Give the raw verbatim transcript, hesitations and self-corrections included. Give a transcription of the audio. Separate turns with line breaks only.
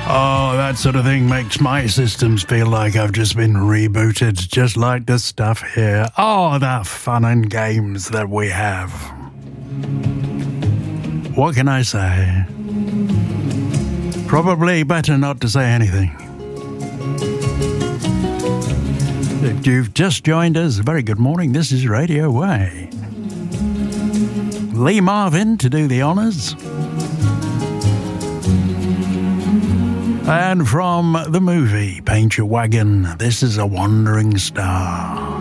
Oh, that sort of thing makes my systems feel like I've just been rebooted, just like the stuff here. Oh, the fun and games that we have. What can I say? Probably better not to say anything. If you've just joined us, very good morning. This is Radio Way. Lee Marvin to do the honours. And from the movie Paint Your Wagon, this is A Wandering Star.